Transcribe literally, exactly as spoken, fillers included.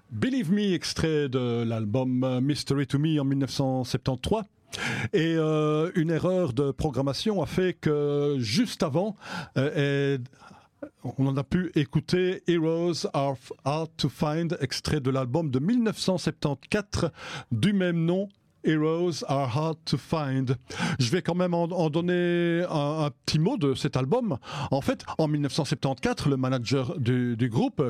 Believe Me, extrait de l'album Mystery to Me en mille neuf cent soixante-treize. Et euh, une erreur de programmation a fait que juste avant, euh, on en a pu écouter Heroes Are Hard to Find, extrait de l'album de mille neuf cent soixante-quatorze du même nom. Heroes Are Hard to Find. Je vais quand même en, en donner un, un petit mot de cet album. En fait, en mille neuf cent soixante-quatorze, le manager du, du groupe,